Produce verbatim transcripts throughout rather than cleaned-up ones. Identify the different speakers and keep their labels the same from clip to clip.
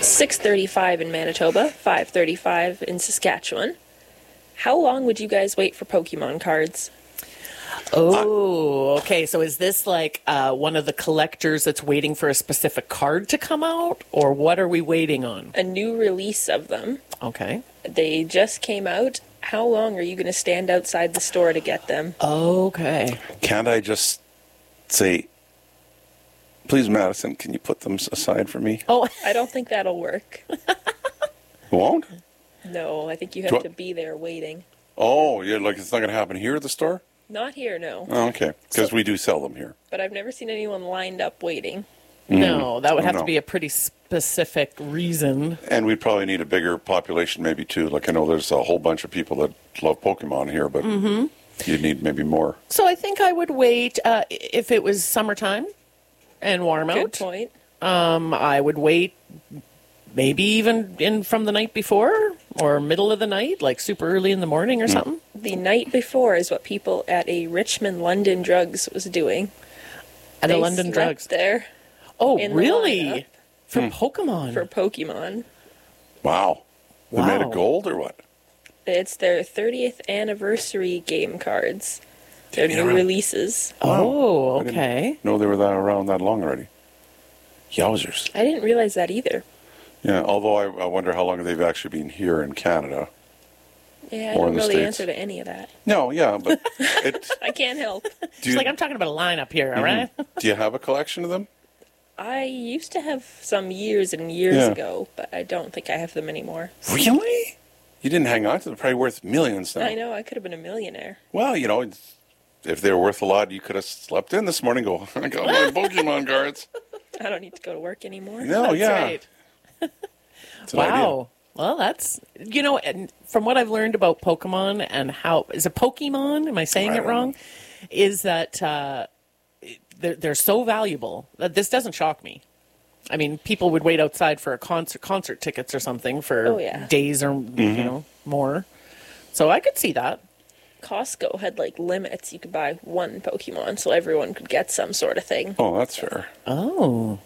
Speaker 1: six thirty-five in Manitoba, five thirty-five in Saskatchewan. How long would you guys wait for Pokemon cards?
Speaker 2: Oh, okay. So is this like uh, one of the collectors that's waiting for a specific card to come out? Or what are we waiting on?
Speaker 1: A new release of them.
Speaker 2: Okay.
Speaker 1: They just came out. How long are you going to stand outside the store to get them?
Speaker 2: Okay.
Speaker 3: Can't I just say, please, Madison, can you put them aside for me?
Speaker 2: Oh,
Speaker 1: I don't think that'll work.
Speaker 3: Won't?
Speaker 1: No, I think you have
Speaker 3: Do I-
Speaker 1: to be there waiting.
Speaker 3: Oh, you're like it's not going to happen here at the store?
Speaker 1: Not here, no.
Speaker 3: Oh, okay, because
Speaker 1: So-
Speaker 3: we do sell them here.
Speaker 1: But I've never seen anyone lined up waiting.
Speaker 2: no, that would
Speaker 3: Oh,
Speaker 2: have
Speaker 3: no.
Speaker 2: to be a pretty specific reason.
Speaker 3: And we'd probably need a bigger population maybe too. Like I know there's a whole bunch of people that love Pokemon here, but
Speaker 2: Mm-hmm.
Speaker 3: you'd need maybe more.
Speaker 2: So I think I would wait uh, if it was summertime and warm
Speaker 1: Good
Speaker 2: out.
Speaker 1: point.
Speaker 2: Um, I would wait maybe even in from the night before or middle of the night, like super early in the morning or something.
Speaker 1: The night before is what people at a Richmond London Drugs was doing.
Speaker 2: At
Speaker 1: They
Speaker 2: a London
Speaker 1: slept
Speaker 2: Drugs.
Speaker 1: there
Speaker 2: Oh,
Speaker 1: in the
Speaker 2: really?
Speaker 1: lineup.
Speaker 2: For Pokemon?
Speaker 1: for Pokemon.
Speaker 3: Wow. They made
Speaker 2: Wow.
Speaker 3: it gold or what?
Speaker 1: It's their thirtieth anniversary game cards. Their
Speaker 3: They've
Speaker 1: new
Speaker 3: been around-
Speaker 1: releases.
Speaker 2: Oh,
Speaker 3: I didn't
Speaker 2: okay.
Speaker 3: know they were that around that long already. Yowzers.
Speaker 1: I didn't realize that either.
Speaker 3: Yeah, although I, I wonder how long they've actually been here in Canada.
Speaker 1: Yeah, I
Speaker 3: Or
Speaker 1: don't
Speaker 3: in the
Speaker 1: know the
Speaker 3: States.
Speaker 1: answer to any of that.
Speaker 3: No, yeah, but it,
Speaker 1: I can't help.
Speaker 3: do,
Speaker 2: She's
Speaker 3: you,
Speaker 2: like, I'm talking about a lineup here, all right?
Speaker 3: do you have a collection of them?
Speaker 1: I used to have some years and years
Speaker 3: Yeah.
Speaker 1: ago, but I don't think I have them anymore.
Speaker 3: Really? You didn't hang on to them? Probably worth millions now.
Speaker 1: I know, I could have been a millionaire.
Speaker 3: Well, you know, it's- if they were worth a lot, you could have slept in this morning and go, I got my Pokemon cards.
Speaker 1: I don't need to go to work anymore.
Speaker 3: No,
Speaker 2: That's
Speaker 3: yeah.
Speaker 2: right.
Speaker 3: It's an
Speaker 2: Wow.
Speaker 3: idea.
Speaker 2: Well, that's, you know, and from what I've learned about Pokemon and how, is it Pokemon? Am I saying
Speaker 3: I
Speaker 2: it
Speaker 3: don't
Speaker 2: wrong?
Speaker 3: know.
Speaker 2: Is that uh, they're, they're so valuable that this doesn't shock me. I mean, people would wait outside for a concert, concert tickets or something for
Speaker 1: Oh, yeah.
Speaker 2: days or,
Speaker 3: Mm-hmm.
Speaker 2: you know, more. So I could see that.
Speaker 1: Costco had like limits. You could buy one Pokemon so everyone could get some sort of thing.
Speaker 3: Oh, that's fair.
Speaker 2: Oh.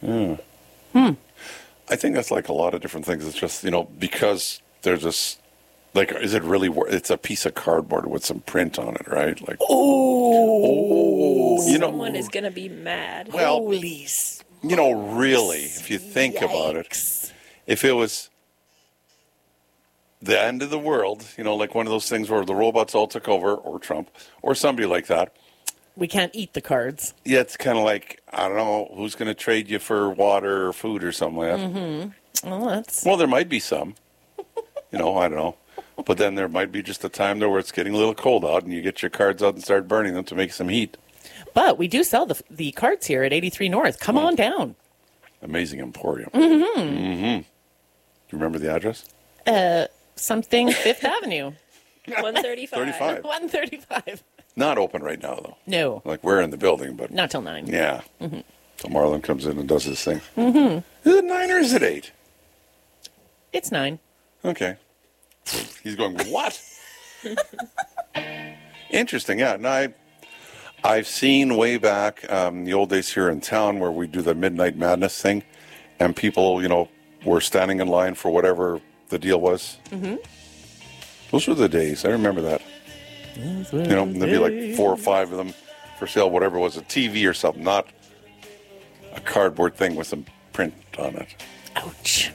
Speaker 3: I think that's like a lot of different things. It's just, you know, because there's this, like, is it really worth, it's a piece of cardboard with some print on it, right? Like, oh, you know,
Speaker 1: Someone is going to be mad.
Speaker 3: well,
Speaker 2: Holy s-
Speaker 3: you know, really, if you think about it,
Speaker 2: yikes.
Speaker 3: if it was the end of the world, you know, like one of those things where the robots all took over, or Trump, or somebody like that,
Speaker 2: We can't eat the cards.
Speaker 3: yeah, it's kind of like, I don't know, who's going to trade you for water or food or something like that.
Speaker 2: Mm-hmm. Well, that's...
Speaker 3: Well, there might be some, you know, I don't know. But then there might be just a time there where it's getting a little cold out and you get your cards out and start burning them to make some heat.
Speaker 2: But we do sell the the cards here at eighty-three North. Come on down.
Speaker 3: Amazing Emporium. Mm-hmm. Mm-hmm. Do you remember the address?
Speaker 2: Uh, something Fifth Avenue.
Speaker 1: one thirty-five.
Speaker 3: thirty-five.
Speaker 2: one thirty-five.
Speaker 3: Not open right now, though.
Speaker 2: No,
Speaker 3: Like, we're in the building, but
Speaker 2: not till nine.
Speaker 3: yeah. Mm-hmm. So Marlon comes in and does his thing. Mm-hmm. Is it nine or is it eight?
Speaker 2: It's nine.
Speaker 3: Okay. He's going, what? Interesting, yeah. And I, I've seen way back um, the old days here in town where we do the Midnight Madness thing, and people, you know, were standing in line for whatever the deal was. Mm-hmm. Those were the days. I remember that. You know, and there'd be like four or five of them for sale, whatever it was, a T V or something, not a cardboard thing with some print on it.
Speaker 2: Ouch.